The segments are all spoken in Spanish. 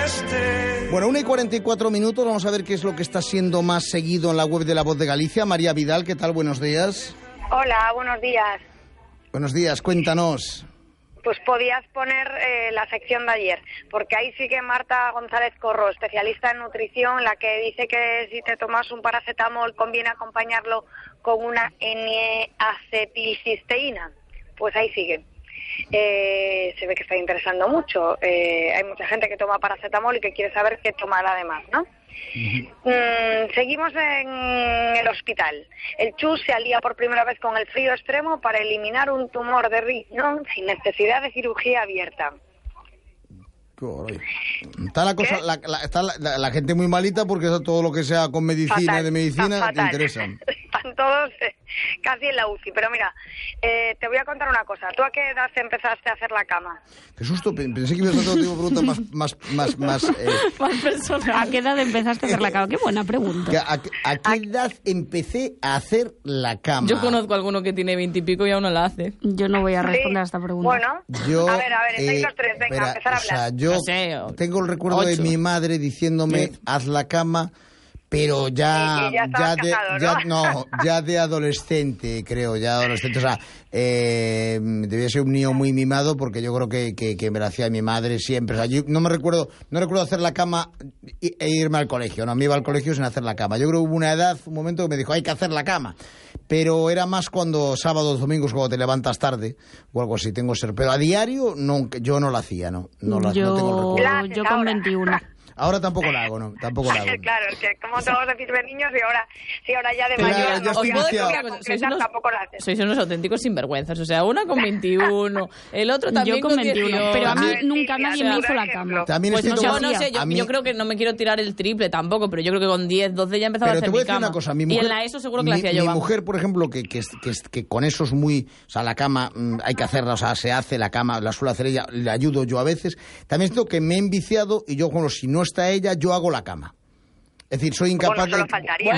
Bueno, 1:44, vamos a ver qué es lo que está siendo más seguido en la web de La Voz de Galicia. María Vidal, ¿qué tal? Buenos días. Hola, buenos días. Buenos días, cuéntanos. Pues podías poner la sección de ayer, porque ahí sigue Marta González Corro, especialista en nutrición, la que dice que si te tomas un paracetamol conviene acompañarlo con una N-acetilcisteína. Pues ahí sigue. Se ve que está interesando mucho. Hay mucha gente que toma paracetamol y que quiere saber qué tomar además, ¿no? Seguimos en el hospital. El Chus se alía por primera vez con el frío extremo para eliminar un tumor de riñón sin necesidad de cirugía abierta. Está la cosa, está la gente muy malita porque todo lo que sea con medicina fatal, y de medicina te interesa. Están todos casi en la UCI. Pero mira, te voy a contar una cosa. ¿Tú a qué edad empezaste a hacer la cama? Qué susto, pensé que ibas a hacer otro tipo de preguntas más Más personal. ¿A qué edad empezaste a hacer la cama? Qué buena pregunta. ¿A qué edad empecé a hacer la cama? Yo conozco a alguno que tiene 20 y pico y aún no la hace. Yo no voy a responder a esta pregunta. Bueno, a ver, estáis los tres, venga, empezar a hablar. Yo tengo el recuerdo de mi madre diciéndome, haz la cama, pero ya de adolescente, creo, ya adolescente, o sea, debía ser un niño muy mimado porque yo creo que me lo hacía mi madre siempre. O sea, yo no recuerdo hacer la cama e irme al colegio, no, me iba al colegio sin hacer la cama. Yo creo que hubo un momento que me dijo, hay que hacer la cama. Pero era más cuando sábados, domingos, cuando te levantas tarde o algo así, pero a diario yo no la hacía, no tengo el recuerdo. Yo con 21. Ahora tampoco la hago, tampoco la hago. Claro, es que como todos decís de niños y ahora ya de mayor tampoco la haces. Sois unos auténticos sinvergüenzas, o sea, una con 21, el otro también yo con 21, pero a mí nunca nadie me hizo la cama. También pues no sé, yo creo que no me quiero tirar el triple tampoco, pero yo creo que con 10, 12 ya empezaba a hacer mi cama. Una cosa, mi mujer, y en la ESO seguro que la hacía yo. Mi mujer, por ejemplo, que con eso es muy, o sea, la cama hay que hacerla, o sea, se hace la cama, la suele hacer ella, le ayudo yo a veces. También es lo que me he enviciado y yo si no está ella, yo hago la cama. Es decir, soy incapaz de... Faltaría,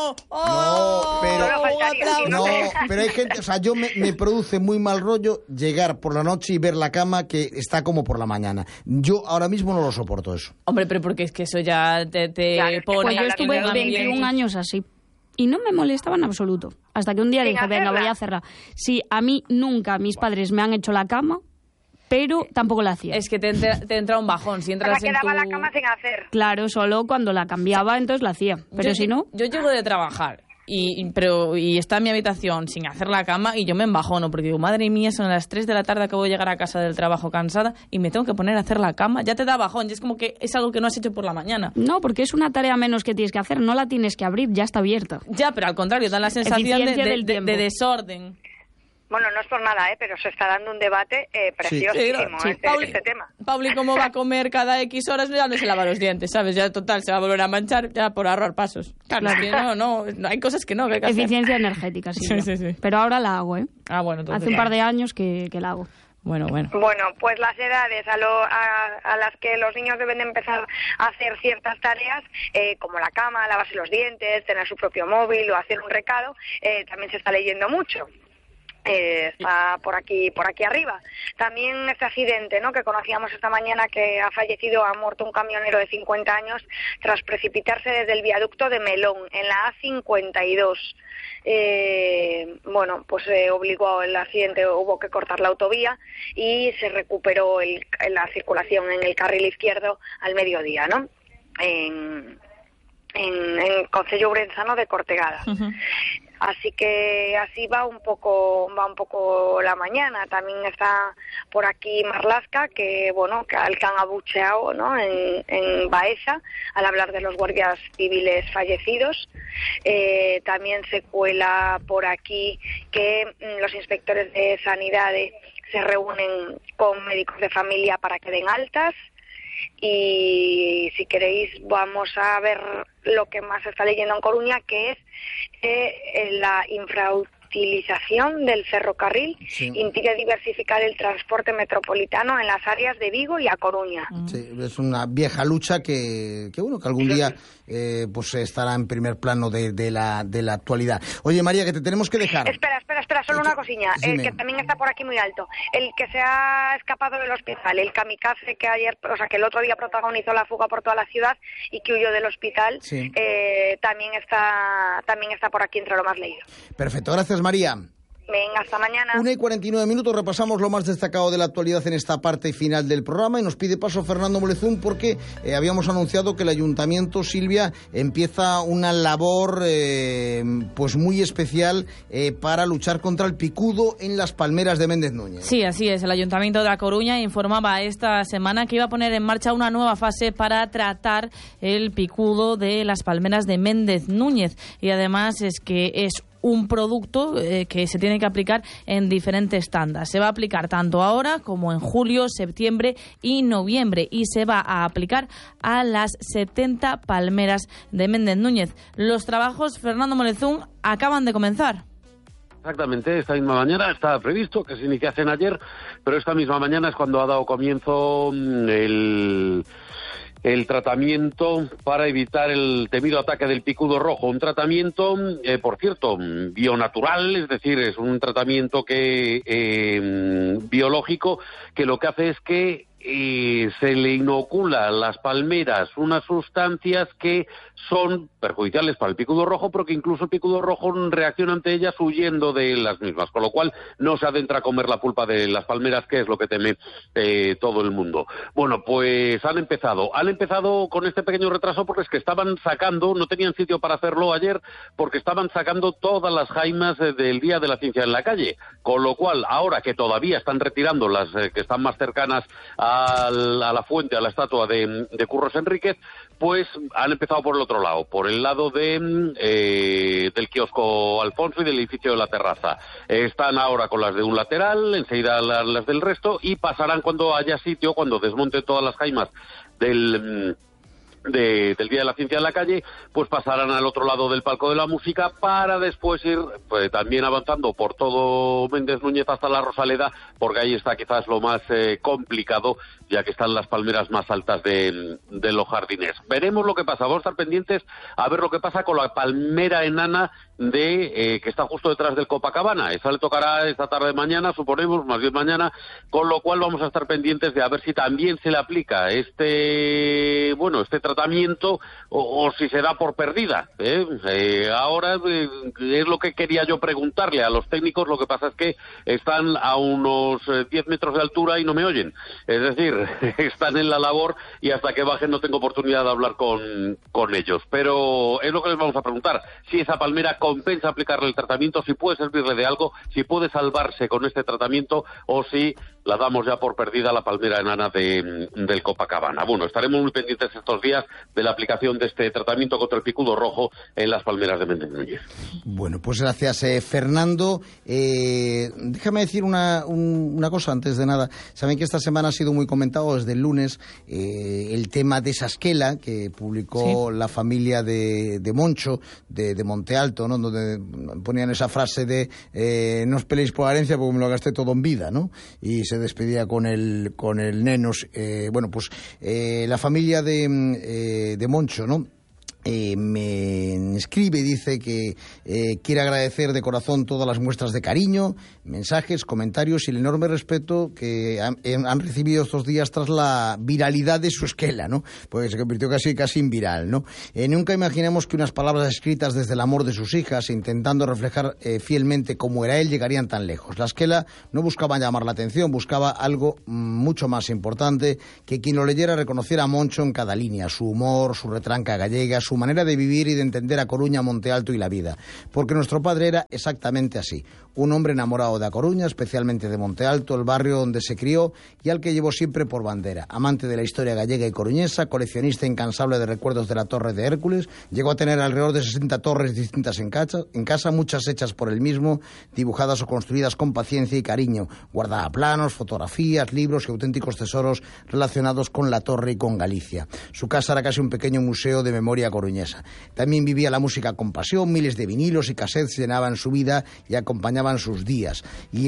pero hay gente, o sea, yo me produce muy mal rollo llegar por la noche y ver la cama que está como por la mañana. Yo ahora mismo no lo soporto eso. Hombre, pero porque es que eso ya te pone... Pues yo estuve 21 años así. Y no me molestaba en absoluto. Hasta que un día dije, venga, voy a hacerla. Sí, a mí nunca mis padres me han hecho la cama, pero tampoco la hacía. Es que te entra un bajón. Si entras quedaba la cama sin hacer. Claro, solo cuando la cambiaba, entonces la hacía. Pero si no... Yo llego de trabajar y está en mi habitación sin hacer la cama y yo me embajono porque digo, madre mía, son las 3 de la tarde, acabo de llegar a casa del trabajo cansada y me tengo que poner a hacer la cama. Ya te da bajón, y es como que es algo que no has hecho por la mañana. No, porque es una tarea menos que tienes que hacer, no la tienes que abrir, ya está abierta. Ya, pero al contrario, da la sensación de desorden. Bueno, no es por nada, pero se está dando un debate preciosísimo este tema. Pauli, ¿cómo va a comer cada X horas? Ya no se lava los dientes, ¿sabes? Ya total, se va a volver a manchar ya por ahorrar pasos. Claro, no, hay cosas que no. Que hay que eficiencia energética, sí. Pero ahora la hago, Ah, bueno, entonces, hace un par de años que la hago. Bueno, pues las edades a las que los niños deben de empezar a hacer ciertas tareas, como la cama, lavarse los dientes, tener su propio móvil o hacer un recado, también se está leyendo mucho. Está por aquí arriba. También este accidente, ¿no?, que conocíamos esta mañana, que ha muerto un camionero de 50 años tras precipitarse desde el viaducto de Melón en la A52. Pues obligó el accidente, hubo que cortar la autovía y se recuperó la circulación en el carril izquierdo al mediodía, ¿no?, en Concello Ourensano de Cortegada. Uh-huh. Así que así va un poco la mañana. También está por aquí Marlaska, que al que han abucheado, ¿no?, en Baeza, al hablar de los guardias civiles fallecidos. También se cuela por aquí que los inspectores de sanidad se reúnen con médicos de familia para que den altas. Y si queréis vamos a ver lo que más se está leyendo en Coruña, que es la utilización del ferrocarril impide diversificar el transporte metropolitano en las áreas de Vigo y A Coruña. Sí, es una vieja lucha que algún día pues estará en primer plano de la actualidad. Oye, María, que te tenemos que dejar. Espera, solo una cosilla, que también está por aquí muy alto. El que se ha escapado del hospital, el kamikaze que el otro día protagonizó la fuga por toda la ciudad y que huyó del hospital, también está por aquí entre lo más leído. Perfecto, gracias, María. Venga, hasta mañana. 1:49, repasamos lo más destacado de la actualidad en esta parte final del programa y nos pide paso Fernando Molezún porque habíamos anunciado que el Ayuntamiento, Silvia, empieza una labor pues muy especial para luchar contra el picudo en las palmeras de Méndez Núñez. Sí, así es. El Ayuntamiento de A Coruña informaba esta semana que iba a poner en marcha una nueva fase para tratar el picudo de las palmeras de Méndez Núñez y además es que es un producto que se tiene que aplicar en diferentes tandas. Se va a aplicar tanto ahora como en julio, septiembre y noviembre y se va a aplicar a las 70 palmeras de Méndez Núñez. Los trabajos, Fernando Molezún, acaban de comenzar. Exactamente, esta misma mañana estaba previsto que se iniciasen ayer, pero esta misma mañana es cuando ha dado comienzo el tratamiento para evitar el temido ataque del picudo rojo. Un tratamiento, por cierto, bionatural, es decir, es un tratamiento biológico que lo que hace es que se le inocula a las palmeras unas sustancias que son perjudiciales para el picudo rojo, pero que incluso el picudo rojo reacciona ante ellas huyendo de las mismas, con lo cual no se adentra a comer la pulpa de las palmeras, que es lo que teme todo el mundo. Bueno, pues han empezado con este pequeño retraso porque es que estaban sacando, no tenían sitio para hacerlo ayer, porque estaban sacando todas las jaimas del Día de la Ciencia en la calle, con lo cual ahora que todavía están retirando las que están más cercanas a la fuente, a la estatua de Curros Enríquez, pues han empezado por el otro lado, por el lado del kiosco Alfonso y del edificio de la terraza. Están ahora con las de un lateral, enseguida las del resto, y pasarán cuando haya sitio, cuando desmonten todas las jaimas del Día de la Ciencia en la calle, pues pasarán al otro lado del palco de la música para después ir pues, también avanzando por todo Méndez Núñez hasta la Rosaleda, porque ahí está quizás lo más complicado, ya que están las palmeras más altas de los jardines. Veremos lo que pasa, vamos a estar pendientes a ver lo que pasa con la palmera enana que está justo detrás del Copacabana. Esa le tocará esta tarde mañana, suponemos, más bien mañana, con lo cual vamos a estar pendientes de a ver si también se le aplica este tratamiento o si se da por perdida. Ahora es lo que quería yo preguntarle a los técnicos, lo que pasa es que están a unos 10 metros de altura y no me oyen. Es decir, están en la labor y hasta que bajen no tengo oportunidad de hablar con ellos. Pero es lo que les vamos a preguntar, si esa palmera compensa aplicarle el tratamiento, si puede servirle de algo, si puede salvarse con este tratamiento o si la damos ya por perdida la palmera enana del Copacabana. Bueno, estaremos muy pendientes estos días de la aplicación de este tratamiento contra el picudo rojo en las palmeras de Méndez Núñez. Bueno, pues gracias, Fernando. Déjame decir una cosa antes de nada. Saben que esta semana ha sido muy comentado desde el lunes el tema de esa esquela que publicó la familia de Moncho, de Monte Alto, ¿no? Donde ponían esa frase de no os peleéis por la herencia porque me lo gasté todo en vida, ¿no? Y se despedía con el nenos. Bueno, pues la familia de Moncho, ¿no? Me escribe y dice que quiere agradecer de corazón todas las muestras de cariño, mensajes, comentarios y el enorme respeto que han recibido estos días tras la viralidad de su esquela, ¿no? Porque se convirtió casi en viral, ¿no? Nunca imaginamos que unas palabras escritas desde el amor de sus hijas, intentando reflejar fielmente cómo era él, llegarían tan lejos. La esquela no buscaba llamar la atención, buscaba algo mucho más importante, que quien lo leyera reconociera a Moncho en cada línea, su humor, su retranca gallega, su manera de vivir y de entender a Coruña, Monte Alto y la vida. Porque nuestro padre era exactamente así, un hombre enamorado de A Coruña, especialmente de Monte Alto, el barrio donde se crió y al que llevó siempre por bandera. Amante de la historia gallega y coruñesa, coleccionista incansable de recuerdos de la Torre de Hércules, llegó a tener alrededor de 60 torres distintas en casa, muchas hechas por él mismo, dibujadas o construidas con paciencia y cariño, guardaplanos, fotografías, libros y auténticos tesoros relacionados con la torre y con Galicia. Su casa era casi un pequeño museo de memoria coruñesa. También vivía la música con pasión, miles de vinilos y cassettes llenaban su vida y acompañaban sus días.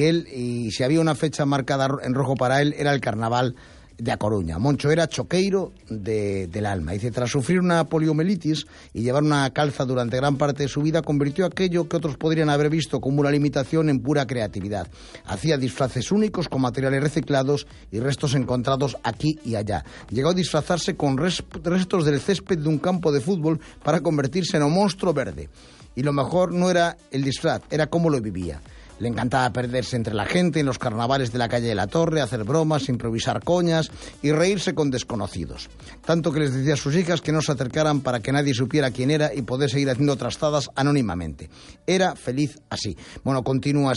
Y si había una fecha marcada en rojo para él, era el carnaval de A Coruña. Moncho era choqueiro del alma. Dice, tras sufrir una poliomielitis y llevar una calza durante gran parte de su vida, convirtió aquello que otros podrían haber visto como una limitación en pura creatividad. Hacía disfraces únicos con materiales reciclados y restos encontrados aquí y allá. Llegó a disfrazarse con restos del césped de un campo de fútbol para convertirse en un monstruo verde. Y lo mejor no era el disfraz, era cómo lo vivía. Le encantaba perderse entre la gente en los carnavales de la calle de la Torre, hacer bromas, improvisar coñas y reírse con desconocidos. Tanto que les decía a sus hijas que no se acercaran para que nadie supiera quién era y poder seguir haciendo trastadas anónimamente. Era feliz así. Bueno, continúa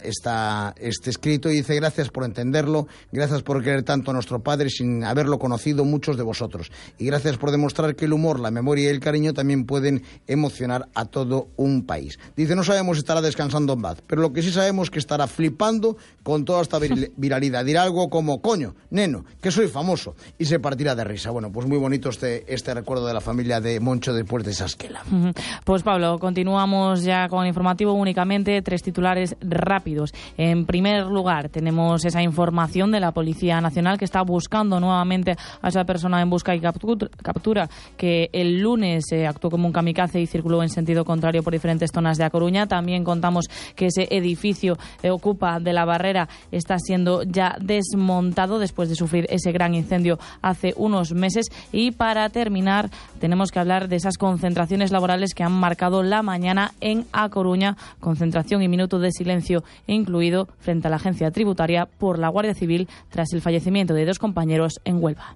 este escrito y dice, gracias por entenderlo, gracias por querer tanto a nuestro padre sin haberlo conocido muchos de vosotros. Y gracias por demostrar que el humor, la memoria y el cariño también pueden emocionar a todo un país. Dice, no sabemos si estará descansando en Bath, pero lo que sí sabemos que estará flipando con toda esta viralidad. Dirá algo como, coño, neno, que soy famoso, y se partirá de risa. Bueno, pues muy bonito este recuerdo de la familia de Moncho después de esa esquela. Pues Pablo, continuamos ya con el informativo, únicamente 3 titulares rápidos. En primer lugar, tenemos esa información de la Policía Nacional que está buscando nuevamente a esa persona en busca y captura que el lunes actuó como un kamikaze y circuló en sentido contrario por diferentes zonas de A Coruña. También contamos que ese edificio Ocupa de la Barrera está siendo ya desmontado después de sufrir ese gran incendio hace unos meses. Y para terminar, tenemos que hablar de esas concentraciones laborales que han marcado la mañana en A Coruña, concentración y minuto de silencio incluido frente a la agencia tributaria por la Guardia Civil tras el fallecimiento de 2 compañeros en Huelva.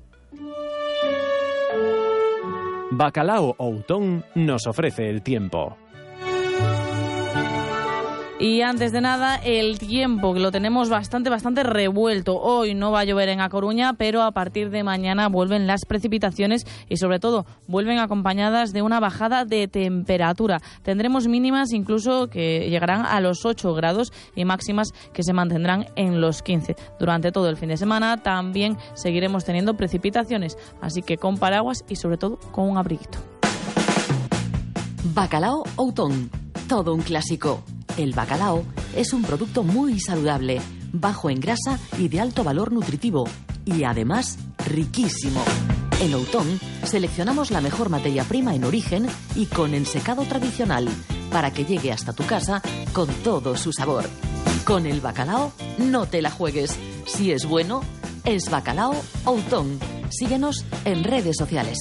Bacalao Outón nos ofrece el tiempo. Y antes de nada, el tiempo, que lo tenemos bastante revuelto. Hoy no va a llover en A Coruña, pero a partir de mañana vuelven las precipitaciones y sobre todo vuelven acompañadas de una bajada de temperatura. Tendremos mínimas incluso que llegarán a los 8 grados y máximas que se mantendrán en los 15. Durante todo el fin de semana también seguiremos teniendo precipitaciones, así que con paraguas y sobre todo con un abriguito. Bacalao Outón, todo un clásico. El bacalao es un producto muy saludable, bajo en grasa y de alto valor nutritivo, y además riquísimo. En Outón seleccionamos la mejor materia prima en origen y con ensecado tradicional, para que llegue hasta tu casa con todo su sabor. Con el bacalao no te la juegues. Si es bueno, es Bacalao Outón. Síguenos en redes sociales.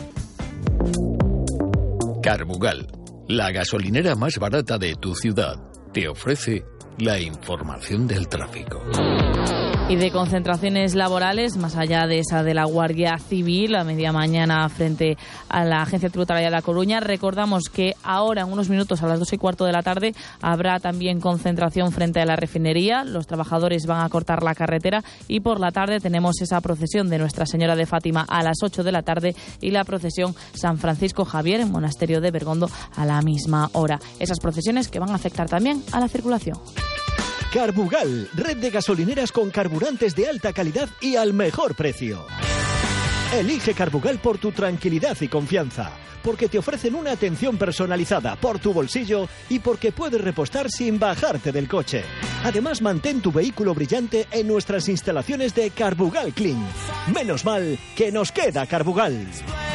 Carbugal, la gasolinera más barata de tu ciudad, te ofrece la información del tráfico. Y de concentraciones laborales, más allá de esa de la Guardia Civil, a media mañana frente a la Agencia Tributaria de La Coruña, recordamos que ahora, en unos minutos, a las 2:15 de la tarde, habrá también concentración frente a la refinería. Los trabajadores van a cortar la carretera y por la tarde tenemos esa procesión de Nuestra Señora de Fátima a las 8 de la tarde y la procesión San Francisco Javier en Monasterio de Bergondo a la misma hora. Esas procesiones que van a afectar también a la circulación. Carbugal, red de gasolineras con carburantes de alta calidad y al mejor precio. Elige Carbugal por tu tranquilidad y confianza, porque te ofrecen una atención personalizada por tu bolsillo y porque puedes repostar sin bajarte del coche. Además, mantén tu vehículo brillante en nuestras instalaciones de Carbugal Clean. Menos mal que nos queda Carbugal.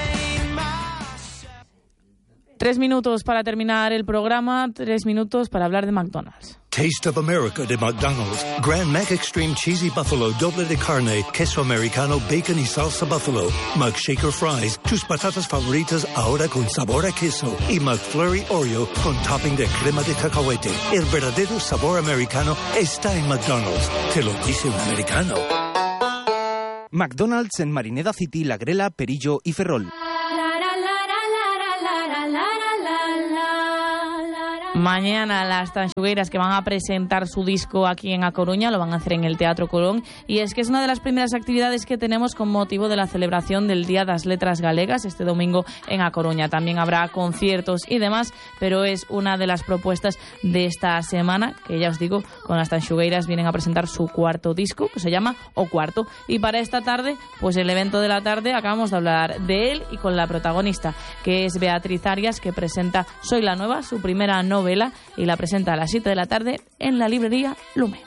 3 minutos para terminar el programa, 3 minutos para hablar de McDonald's. Taste of America de McDonald's. Grand Mac Extreme Cheesy Buffalo, doble de carne, queso americano, bacon y salsa buffalo. McShaker Fries, tus patatas favoritas ahora con sabor a queso. Y McFlurry Oreo con topping de crema de cacahuete. El verdadero sabor americano está en McDonald's. Te lo dice un americano. McDonald's en Marineda City, La Grela, Perillo y Ferrol. Mañana las Tanxugueiras, que van a presentar su disco aquí en A Coruña, lo van a hacer en el Teatro Colón, y es que es una de las primeras actividades que tenemos con motivo de la celebración del Día das Letras Galegas este domingo en A Coruña. También habrá conciertos y demás, pero es una de las propuestas de esta semana, que ya os digo, con las Tanxugueiras vienen a presentar su cuarto disco, que se llama O Cuarto. Y para esta tarde, pues el evento de la tarde, acabamos de hablar de él y con la protagonista, que es Beatriz Arias, que presenta Soy la Nueva, su primera novela, y la presenta a las 7 de la tarde en la librería Lume.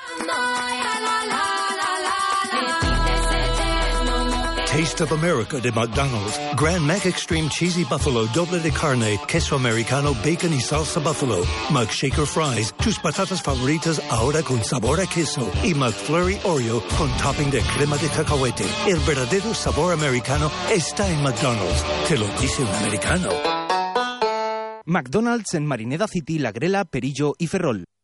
Taste of America de McDonald's. Grand Mac Extreme Cheesy Buffalo, doble de carne, queso americano, bacon y salsa buffalo. McShaker Fries, tus patatas favoritas ahora con sabor a queso. Y McFlurry Oreo con topping de crema de cacahuete. El verdadero sabor americano está en McDonald's. Te lo dice un americano. McDonald's en Marineda City, La Grela, Perillo y Ferrol.